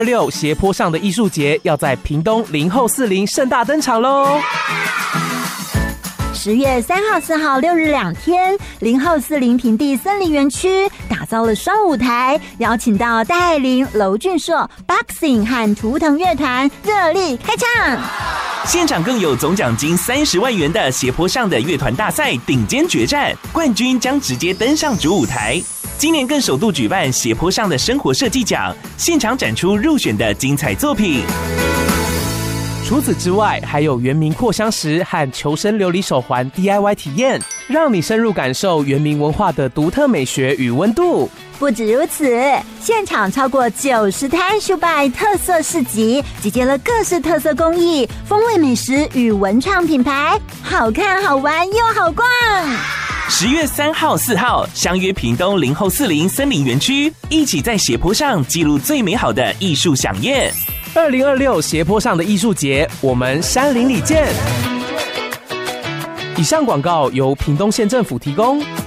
2026斜坡上的艺术节要在屏东林后40盛大登场喽 ！10月3号、4号6日2天，林后40平地森林园区打造了双舞台，邀请到戴爱玲、娄俊硕、Boxing 和图腾乐团热力开唱。 现场更有总奖金30万元的斜坡上的乐团大赛顶尖决战，冠军将直接登上主舞台。今年更首度举办斜坡上的生活设计奖，现场展出入选的精彩作品。 除此之外，还有原民扩香石和求生琉璃手环 DIY 体验，让你深入感受原民文化的独特美学与温度。 不止如此，现场超过90摊数百特色市集，集结了各式特色工艺、风味美食与文创品牌，好看好玩又好逛。 10月3号、4号相约屏东林后40森林园区，一起在斜坡上记录最美好的艺术飨宴。 2026斜坡上的艺术节，我们山林里见。以上广告由屏东县政府提供。